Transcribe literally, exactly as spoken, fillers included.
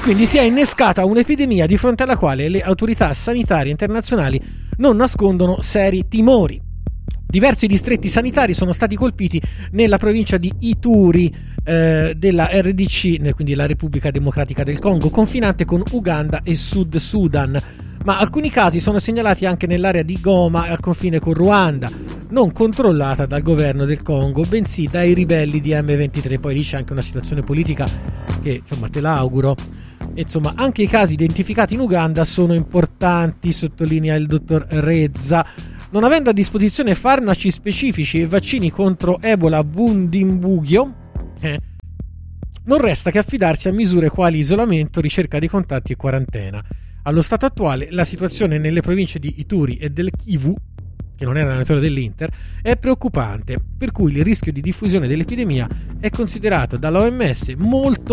quindi si è innescata un'epidemia di fronte alla quale le autorità sanitarie internazionali non nascondono seri timori. Diversi distretti sanitari sono stati colpiti nella provincia di Ituri eh, della R D C, quindi la Repubblica Democratica del Congo, confinante con Uganda e Sud Sudan, ma alcuni casi sono segnalati anche nell'area di Goma al confine con Ruanda, non controllata dal governo del Congo, bensì dai ribelli di M ventitré. Poi dice anche una situazione politica che, insomma, te l'auguro. Insomma, anche i casi identificati in Uganda sono importanti, sottolinea il dottor Rezza. Non avendo a disposizione farmaci specifici e vaccini contro Ebola Bundimbugyo, eh, non resta che affidarsi a misure quali isolamento, ricerca dei contatti e quarantena. Allo stato attuale la situazione nelle province di Ituri e del Kivu, che non è l'allenatore dell'Inter, è preoccupante, per cui il rischio di diffusione dell'epidemia è considerato dall'O M S molto